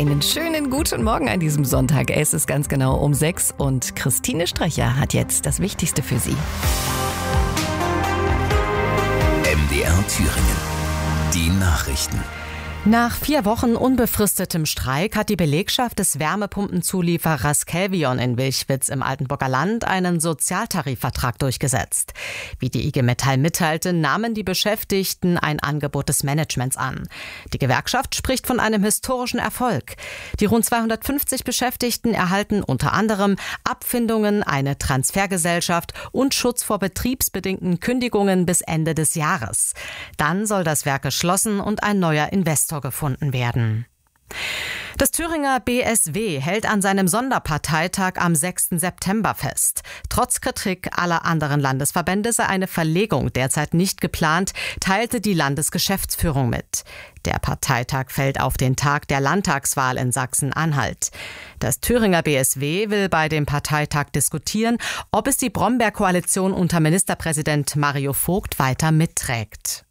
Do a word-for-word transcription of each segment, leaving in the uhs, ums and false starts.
Einen schönen guten Morgen an diesem Sonntag. Es ist ganz genau um sechs und Christine Strecher hat jetzt das Wichtigste für Sie. M D R Thüringen. Die Nachrichten. Nach vier Wochen unbefristetem Streik hat die Belegschaft des Wärmepumpenzulieferers Kelvion in Wilchwitz im Altenburger Land einen Sozialtarifvertrag durchgesetzt. Wie die I G Metall mitteilte, nahmen die Beschäftigten ein Angebot des Managements an. Die Gewerkschaft spricht von einem historischen Erfolg. Die rund zweihundertfünfzig Beschäftigten erhalten unter anderem Abfindungen, eine Transfergesellschaft und Schutz vor betriebsbedingten Kündigungen bis Ende des Jahres. Dann soll das Werk geschlossen und ein neuer Investor gefunden werden. Das Thüringer B S W hält an seinem Sonderparteitag am sechsten September fest. Trotz Kritik aller anderen Landesverbände sei eine Verlegung derzeit nicht geplant, teilte die Landesgeschäftsführung mit. Der Parteitag fällt auf den Tag der Landtagswahl in Sachsen-Anhalt. Das Thüringer B S W will bei dem Parteitag diskutieren, ob es die Brombeer-Koalition unter Ministerpräsident Mario Vogt weiter mitträgt.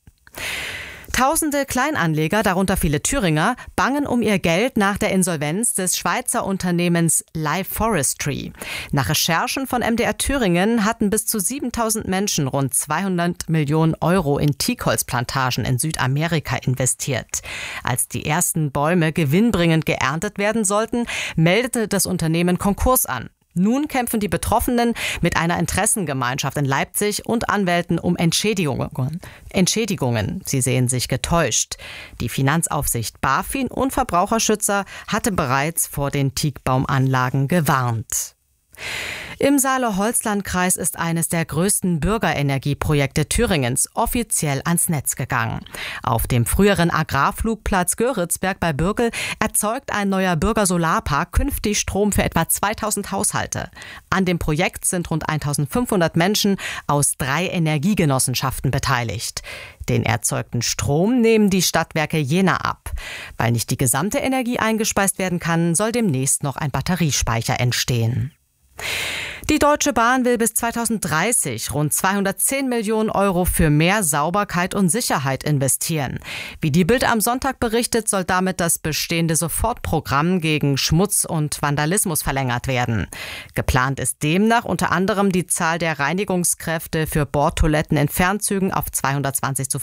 Tausende Kleinanleger, darunter viele Thüringer, bangen um ihr Geld nach der Insolvenz des Schweizer Unternehmens Live Forestry. Nach Recherchen von M D R Thüringen hatten bis zu siebentausend Menschen rund zweihundert Millionen Euro in Teakholzplantagen in Südamerika investiert. Als die ersten Bäume gewinnbringend geerntet werden sollten, meldete das Unternehmen Konkurs an. Nun kämpfen die Betroffenen mit einer Interessengemeinschaft in Leipzig und Anwälten um Entschädigungen. Entschädigungen. Sie sehen sich getäuscht. Die Finanzaufsicht BaFin und Verbraucherschützer hatte bereits vor den Teakbaumanlagen gewarnt. Im Saale-Holzland-Kreis ist eines der größten Bürgerenergieprojekte Thüringens offiziell ans Netz gegangen. Auf dem früheren Agrarflugplatz Göritzberg bei Bürgel erzeugt ein neuer Bürgersolarpark künftig Strom für etwa zweitausend Haushalte. An dem Projekt sind rund eintausendfünfhundert Menschen aus drei Energiegenossenschaften beteiligt. Den erzeugten Strom nehmen die Stadtwerke Jena ab. Weil nicht die gesamte Energie eingespeist werden kann, soll demnächst noch ein Batteriespeicher entstehen. Die Deutsche Bahn will bis zweitausenddreißig rund zweihundertzehn Millionen Euro für mehr Sauberkeit und Sicherheit investieren. Wie die Bild am Sonntag berichtet, soll damit das bestehende Sofortprogramm gegen Schmutz und Vandalismus verlängert werden. Geplant ist demnach unter anderem die Zahl der Reinigungskräfte für Bordtoiletten in Fernzügen auf zweihundertzwanzig zu